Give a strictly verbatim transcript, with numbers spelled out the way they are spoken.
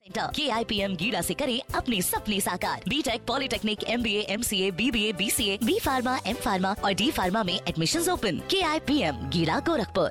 के I P M गीड़ा से करें अपने सपने साकार। बीटेक, पॉलिटेक्निक, एम बी ए, एम सी ए, बी बी ए, बी सी ए, बी फार्मा, एम फार्मा और डी फार्मा में एडमिशंस ओपन। के आई पी एम गीड़ा, गोरखपुर।